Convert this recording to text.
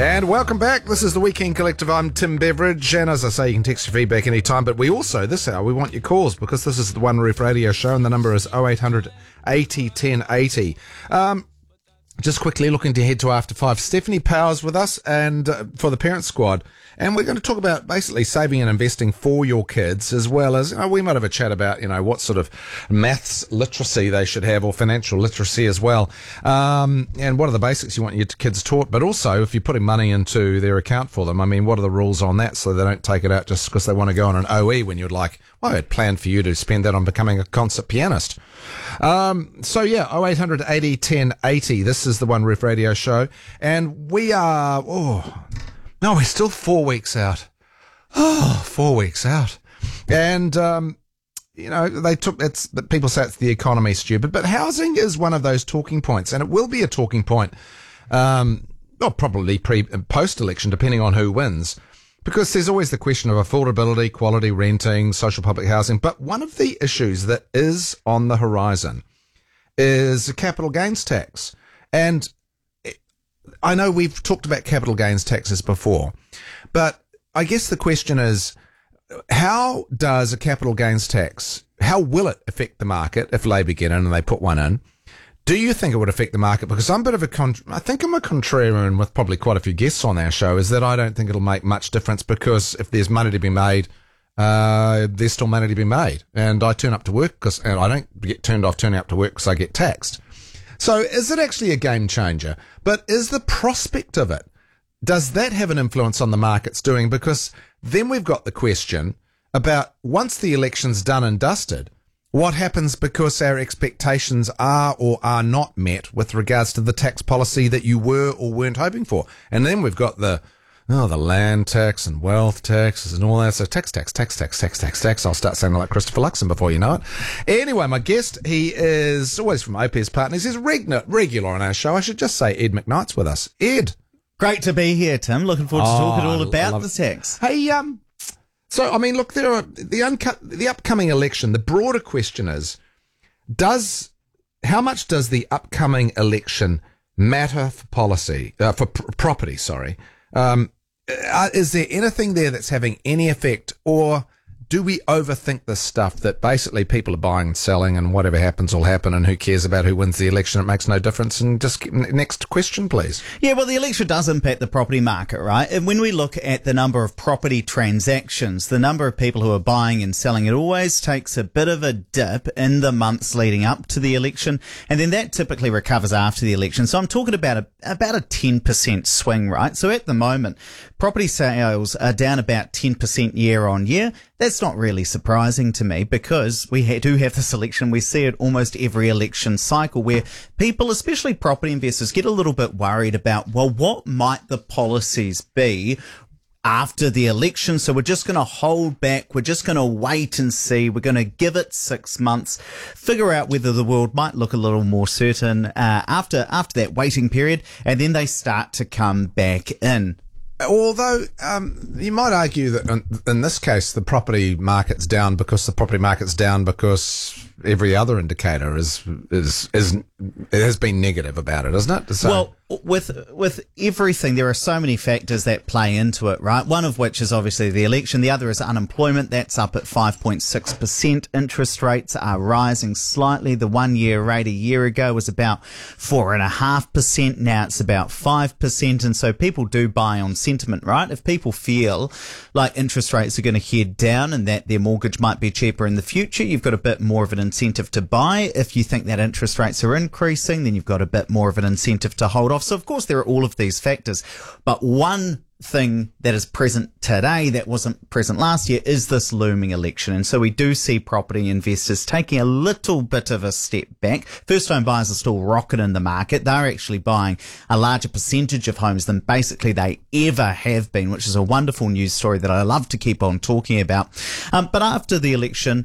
And welcome back. This is the Weekend Collective. I'm Tim Beveridge, and as I say, you can text your feedback anytime, but we also, this hour, we want your calls because this is the One Roof Radio Show, and the number is 0800 80 1080. Just quickly looking to head to After 5. Stephanie Powers with us and for the Parent Squad. And we're going to talk about basically saving and investing for your kids, as well as, we might have a chat about, what sort of maths literacy they should have, or financial literacy as well. And what are the basics you want your kids taught? But also, if you're putting money into their account for them, what are the rules on that so they don't take it out just because they want to go on an OE when you're like, I had planned for you to spend that on becoming a concert pianist. 0800 80 1080. This is the One Roof Radio Show. And we are, we're still 4 weeks out. 4 weeks out. And, people say it's the economy, stupid, but housing is one of those talking points, and it will be a talking point, probably post-election, depending on who wins. Because there's always the question of affordability, quality renting, social public housing. But one of the issues that is on the horizon is a capital gains tax. And I know we've talked about capital gains taxes before, but I guess the question is, how does a capital gains tax, how will it affect the market if Labour get in and they put one in? Do you think it would affect the market? Because I'm a bit of I think I'm a contrarian with probably quite a few guests on our show, is that I don't think it'll make much difference, because if there's money to be made, there's still money to be made. And I turn up to work and I don't get turned off turning up to work because I get taxed. So is it actually a game changer? But is the prospect of it, does that have an influence on the market's doing? Because then we've got the question about, once the election's done and dusted, what happens because our expectations are or are not met with regards to the tax policy that you were or weren't hoping for? And then we've got the land tax and wealth taxes and all that. So tax. I'll start sounding like Christopher Luxon before you know it. Anyway, my guest, he is always from OPS Partners. He's regular on our show. I should just say Ed McKnight's with us. Ed. Great to be here, Tim. Looking forward to talking all about the tax. Hey, look, there are the upcoming election. The broader question is, how much does the upcoming election matter for policy, for property? Sorry, is there anything there that's having any effect, or do we overthink this stuff that basically people are buying and selling, and whatever happens will happen, and who cares about who wins the election? It makes no difference. And just next question, please. Yeah, well, the election does impact the property market, right? And when we look at the number of property transactions, the number of people who are buying and selling, it always takes a bit of a dip in the months leading up to the election, and then that typically recovers after the election. So I'm talking about a 10% swing, right? So at the moment, property sales are down about 10% year on year. That's not really surprising to me, because we do have this election. We see it almost every election cycle, where people, especially property investors, get a little bit worried about, what might the policies be after the election? So we're just going to hold back. We're just going to wait and see. We're going to give it 6 months, figure out whether the world might look a little more certain after that waiting period, and then they start to come back in. Although you might argue that in this case the property market's down because every other indicator has been negative about it, isn't it? So, well, with everything, there are so many factors that play into it, right? One of which is obviously the election. The other is unemployment. That's up at 5.6%. Interest rates are rising slightly. The 1 year rate a year ago was about 4.5%. Now it's about 5%. And so people do buy on sentiment, right? If people feel like interest rates are going to head down and that their mortgage might be cheaper in the future, you've got a bit more of an incentive to buy. If you think that interest rates are increasing, then you've got a bit more of an incentive to hold off. So, of course, there are all of these factors. But one thing that is present today that wasn't present last year is this looming election. And so we do see property investors taking a little bit of a step back. First-home buyers are still rocking in the market. They're actually buying a larger percentage of homes than basically they ever have been, which is a wonderful news story that I love to keep on talking about. But after the election,